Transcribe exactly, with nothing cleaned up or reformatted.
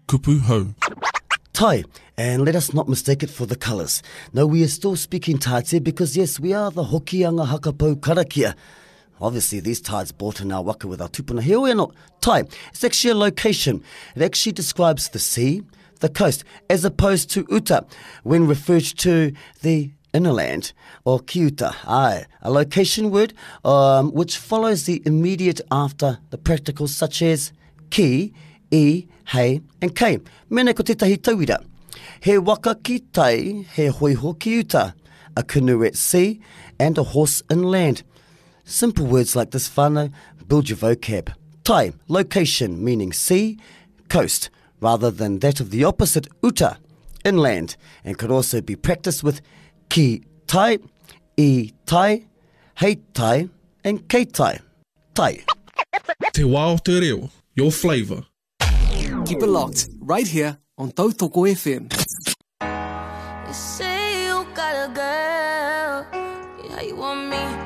kupu hau. Tai, and let us not mistake it for the colours. No, we are still speaking Taite because, yes, we are the Hokianga Hakapau Karakia. Obviously, these tides brought in our waka with our tupuna. Here we are not. Tai, it's actually a location. It actually describes the sea, the coast, as opposed to uta, when referred to the innerland, or kiuta. Aye, a location word um, which follows the immediate after the practicals such as ki, I, hei, and kei. Mene ko tētahi tauira. He waka ki tai, he hoiho ki uta, a canoe at sea, and a horse inland. Simple words like this whānau build your vocab. Tai, location, meaning sea, coast, rather than that of the opposite, uta, inland, and could also be practiced with ki tai, I tai, hei tai, and kei tai. Tai. Te wā o te reo, your flavour. Keep it locked, right here on Tautoko F M. You say you got a girl, yeah, you want me.